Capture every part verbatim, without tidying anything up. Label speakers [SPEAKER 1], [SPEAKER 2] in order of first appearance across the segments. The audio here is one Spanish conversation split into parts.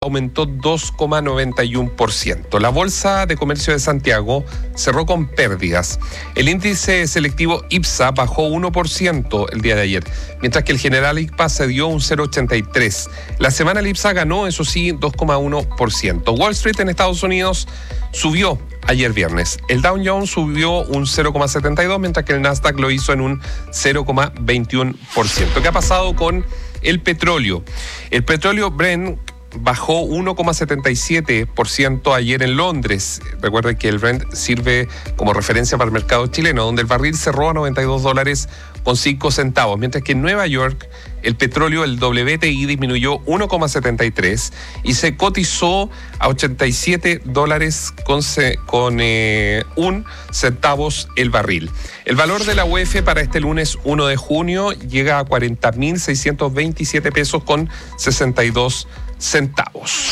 [SPEAKER 1] aumentó dos coma noventa y uno por ciento. La Bolsa de Comercio de Santiago cerró con pérdidas. El índice selectivo IPSA bajó uno por ciento el día de ayer, mientras que el general I C P A cedió un cero coma ochenta y tres por ciento. La semana el IPSA ganó, eso sí, dos coma uno por ciento. Wall Street en Estados Unidos subió ayer viernes. El Dow Jones subió un cero coma setenta y dos por ciento, mientras que el Nasdaq lo hizo en un cero coma veintiuno por ciento. ¿Qué ha pasado con el petróleo? El petróleo Brent bajó uno coma setenta y siete por ciento ayer en Londres. Recuerden que el Brent sirve como referencia para el mercado chileno, donde el barril cerró a noventa y dos dólares con cinco centavos, mientras que en Nueva York el petróleo, el W T I, disminuyó uno coma setenta y tres y se cotizó a ochenta y siete dólares con, con eh, un centavos el barril. El valor de la U E F para este lunes uno de junio llega a cuarenta mil seiscientos veintisiete pesos con sesenta y dos centavos.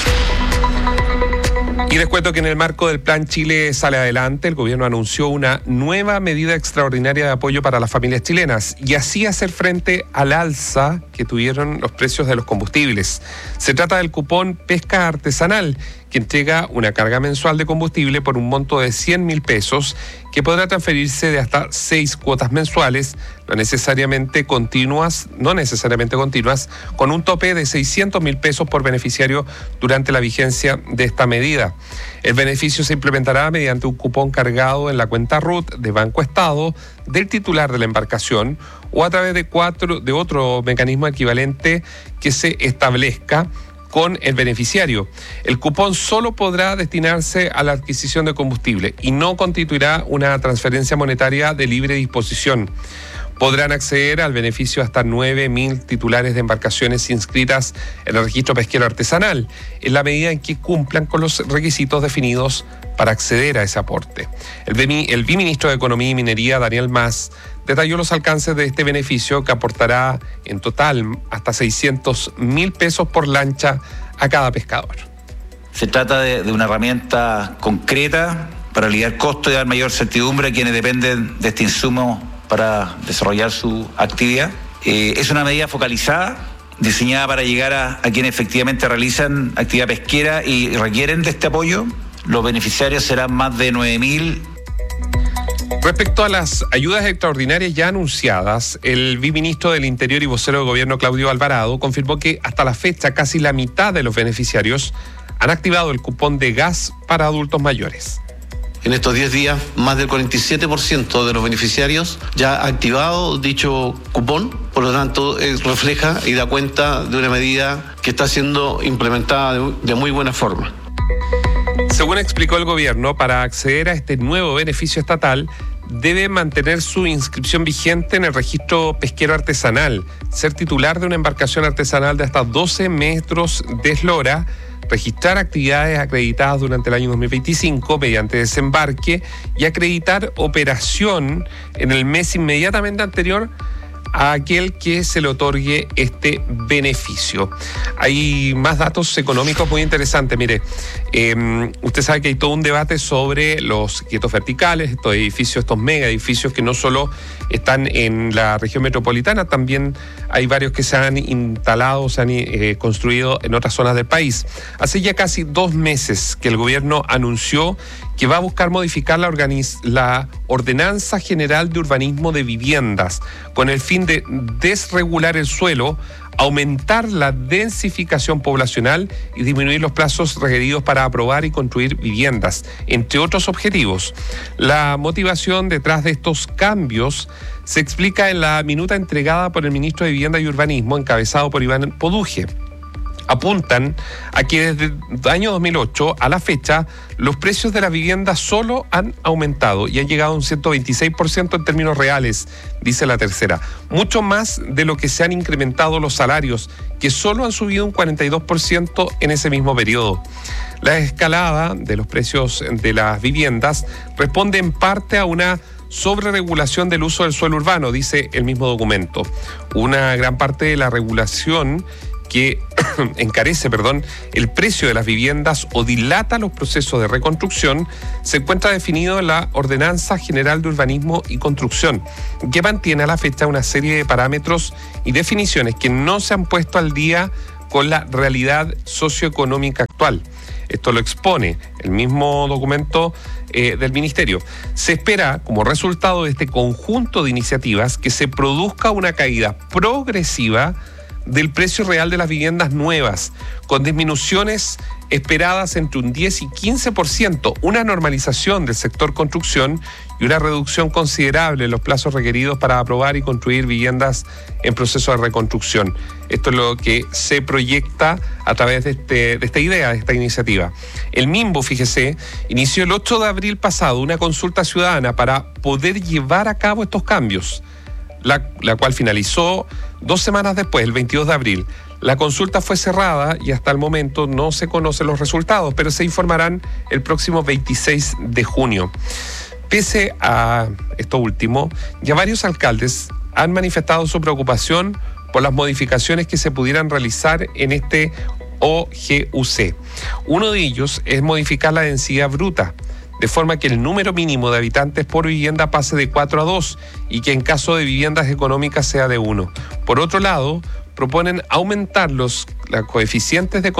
[SPEAKER 1] Y les cuento que en el marco del Plan Chile Sale Adelante, el gobierno anunció una nueva medida extraordinaria de apoyo para las familias chilenas y así hacer frente al alza que tuvieron los precios de los combustibles. Se trata del cupón Pesca Artesanal, que entrega una carga mensual de combustible por un monto de cien mil pesos que podrá transferirse de hasta seis cuotas mensuales, no necesariamente continuas, no necesariamente continuas, con un tope de seiscientos mil pesos por beneficiario durante la vigencia de esta medida. El beneficio se implementará mediante un cupón cargado en la cuenta R U T de Banco Estado del titular de la embarcación o a través de, cuatro, de otro mecanismo equivalente que se establezca con el beneficiario. El cupón solo podrá destinarse a la adquisición de combustible y no constituirá una transferencia monetaria de libre disposición. Podrán acceder al beneficio hasta nueve mil titulares de embarcaciones inscritas en el registro pesquero artesanal, en la medida en que cumplan con los requisitos definidos para acceder a ese aporte. El, el viceministro de Economía y Minería, Daniel Mas, detalló los alcances de este beneficio que aportará en total hasta seiscientos mil pesos por lancha a cada pescador.
[SPEAKER 2] Se trata de, de una herramienta concreta para aliviar costos y dar mayor certidumbre a quienes dependen de este insumo para desarrollar su actividad. Eh, es una medida focalizada, diseñada para llegar a, a quienes efectivamente realizan actividad pesquera y requieren de este apoyo. Los beneficiarios serán más de nueve mil.
[SPEAKER 1] Respecto a las ayudas extraordinarias ya anunciadas, el viceministro del Interior y vocero de Gobierno, Claudio Alvarado, confirmó que hasta la fecha casi la mitad de los beneficiarios han activado el cupón de gas para adultos mayores.
[SPEAKER 3] En estos diez días, más del cuarenta y siete por ciento de los beneficiarios ya ha activado dicho cupón, por lo tanto, eh, refleja y da cuenta de una medida que está siendo implementada de, de muy buena forma.
[SPEAKER 1] Según explicó el gobierno, para acceder a este nuevo beneficio estatal, debe mantener su inscripción vigente en el registro pesquero artesanal, ser titular de una embarcación artesanal de hasta doce metros de eslora, registrar actividades acreditadas durante el año dos mil veinticinco mediante desembarque y acreditar operación en el mes inmediatamente anterior a aquel que se le otorgue este beneficio. Hay más datos económicos muy interesantes. Mire, eh, usted sabe que hay todo un debate sobre los quietos verticales, estos edificios, estos mega edificios que no solo están en la región metropolitana, también hay varios que se han instalado, se han eh, construido en otras zonas del país. Hace ya casi dos meses que el gobierno anunció que va a buscar modificar la, organiz- la Ordenanza General de Urbanismo de Viviendas con el fin de desregular el suelo, aumentar la densificación poblacional y disminuir los plazos requeridos para aprobar y construir viviendas, entre otros objetivos. La motivación detrás de estos cambios se explica en la minuta entregada por el ministro de Vivienda y Urbanismo, encabezado por Iván Poduje. Apuntan a que desde el año dos mil ocho a la fecha los precios de las viviendas solo han aumentado y han llegado a un ciento veintiséis por ciento en términos reales, dice la tercera. Mucho más de lo que se han incrementado los salarios, que solo han subido un cuarenta y dos por ciento en ese mismo periodo. La escalada de los precios de las viviendas responde en parte a una sobreregulación del uso del suelo urbano, dice el mismo documento. Una gran parte de la regulación que encarece, perdón, el precio de las viviendas o dilata los procesos de reconstrucción, se encuentra definido en la Ordenanza General de Urbanismo y Construcción, que mantiene a la fecha una serie de parámetros y definiciones que no se han puesto al día con la realidad socioeconómica actual. actual. Esto lo expone el mismo documento eh, del Ministerio. Se espera, como resultado de este conjunto de iniciativas, que se produzca una caída progresiva del precio real de las viviendas nuevas, con disminuciones esperadas entre un diez y quince por ciento, una normalización del sector construcción y una reducción considerable en los plazos requeridos para aprobar y construir viviendas en proceso de reconstrucción. Esto es lo que se proyecta a través de, este, de esta idea, de esta iniciativa. El MIMBU, fíjese, inició el ocho de abril pasado una consulta ciudadana para poder llevar a cabo estos cambios, la, la cual finalizó dos semanas después, el veintidós de abril. La consulta fue cerrada y hasta el momento no se conocen los resultados, pero se informarán el próximo veintiséis de junio. Pese a esto último, ya varios alcaldes han manifestado su preocupación por las modificaciones que se pudieran realizar en este O G U C. Uno de ellos es modificar la densidad bruta, de forma que el número mínimo de habitantes por vivienda pase de cuatro a dos y que en caso de viviendas económicas sea de uno. Por otro lado, proponen aumentar los, los coeficientes de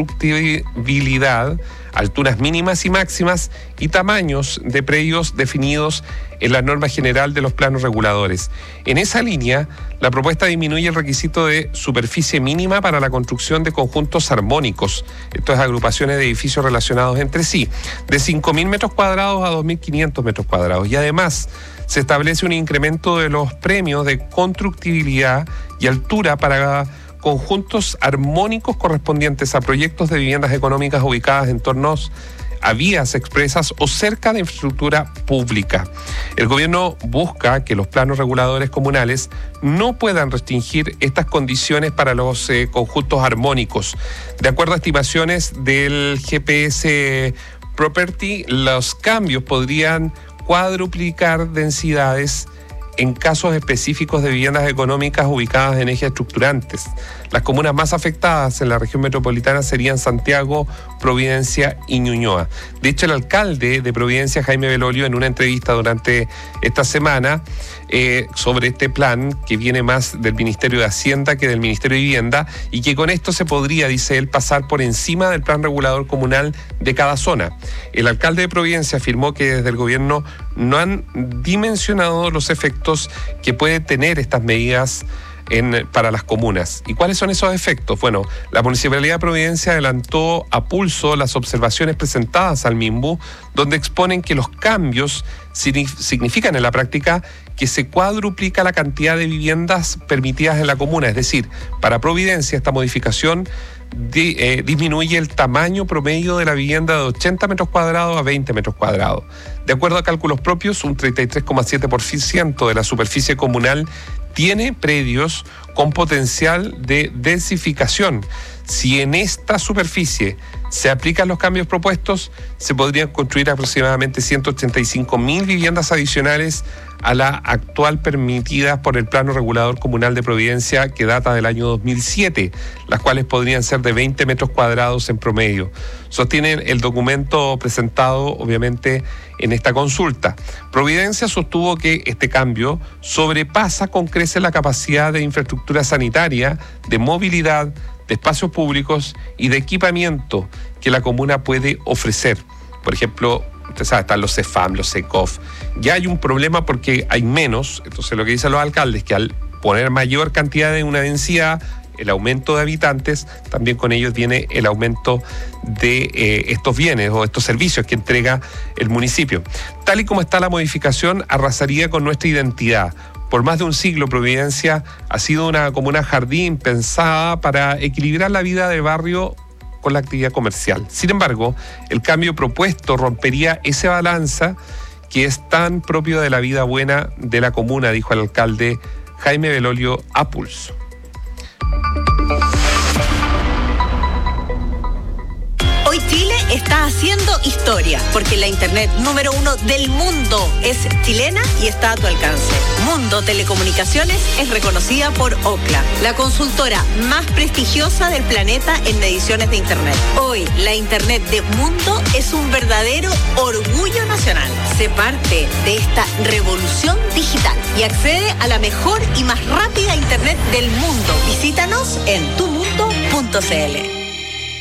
[SPEAKER 1] constructibilidad, alturas mínimas y máximas y tamaños de predios definidos en la norma general de los planos reguladores. En esa línea, la propuesta disminuye el requisito de superficie mínima para la construcción de conjuntos armónicos, esto es agrupaciones de edificios relacionados entre sí, de cinco mil metros cuadrados a dos mil quinientos metros cuadrados. Y además, se establece un incremento de los premios de constructibilidad y altura para conjuntos armónicos correspondientes a proyectos de viviendas económicas ubicadas en tornos a vías expresas o cerca de infraestructura pública. El gobierno busca que los planos reguladores comunales no puedan restringir estas condiciones para los eh, conjuntos armónicos. De acuerdo a estimaciones del G P S Property, los cambios podrían cuadruplicar densidades en casos específicos de viviendas económicas ubicadas en ejes estructurantes. Las comunas más afectadas en la región metropolitana serían Santiago, Providencia y Ñuñoa. De hecho, el alcalde de Providencia, Jaime Belolio, en una entrevista durante esta semana eh, sobre este plan, que viene más del Ministerio de Hacienda que del Ministerio de Vivienda, y que con esto se podría, dice él, pasar por encima del plan regulador comunal de cada zona. El alcalde de Providencia afirmó que desde el gobierno no han dimensionado los efectos que pueden tener estas medidas En, para las comunas. ¿Y cuáles son esos efectos? Bueno, la Municipalidad de Providencia adelantó a pulso las observaciones presentadas al MIMBU, donde exponen que los cambios significan en la práctica que se cuadruplica la cantidad de viviendas permitidas en la comuna. Es decir, para Providencia esta modificación di, eh, disminuye el tamaño promedio de la vivienda de ochenta metros cuadrados a veinte metros cuadrados. De acuerdo a cálculos propios, un treinta y tres coma siete por ciento de la superficie comunal tiene predios con potencial de densificación. Si en esta superficie se aplican los cambios propuestos, se podrían construir aproximadamente ciento ochenta y cinco mil viviendas adicionales a la actual permitidas por el Plano Regulador Comunal de Providencia, que data del año dos mil siete, las cuales podrían ser de veinte metros cuadrados en promedio. Sostienen el documento presentado, obviamente, en esta consulta. Providencia sostuvo que este cambio sobrepasa con creces la capacidad de infraestructura sanitaria, de movilidad, de espacios públicos y de equipamiento que la comuna puede ofrecer. Por ejemplo, usted sabe, están los CEFAM, los SECOF. Ya hay un problema porque hay menos. Entonces lo que dicen los alcaldes, que al poner mayor cantidad de una densidad, el aumento de habitantes, también con ellos viene el aumento de eh, estos bienes o estos servicios que entrega el municipio. Tal y como está la modificación, arrasaría con nuestra identidad. Por más de un siglo, Providencia ha sido una comuna jardín pensada para equilibrar la vida del barrio con la actividad comercial. Sin embargo, el cambio propuesto rompería esa balanza que es tan propio de la vida buena de la comuna, dijo el alcalde Jaime Belolio a pulso.
[SPEAKER 4] Hoy Chile está haciendo historia, porque la internet número uno del mundo es chilena y está a tu alcance. Mundo Telecomunicaciones es reconocida por Ookla, la consultora más prestigiosa del planeta en mediciones de internet. Hoy, la internet de Mundo es un verdadero orgullo nacional. Sé parte de esta revolución digital y accede a la mejor y más rápida internet del mundo. Visítanos en tu mundo punto c l.